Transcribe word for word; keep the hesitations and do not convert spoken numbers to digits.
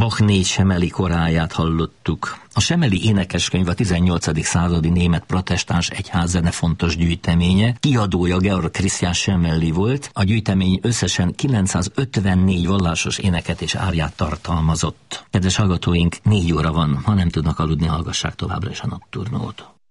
Bach négy semeli koráját hallottuk. A semeli énekeskönyv a tizennyolcadik századi német protestáns egyházzene fontos gyűjteménye. Kiadója Georg Christian Semmelli volt. A gyűjtemény összesen kilencszázötvennégy vallásos éneket és árját tartalmazott. Kedves hallgatóink, négy óra van. Ha nem tudnak aludni, hallgassák továbbra is a Nocturnót.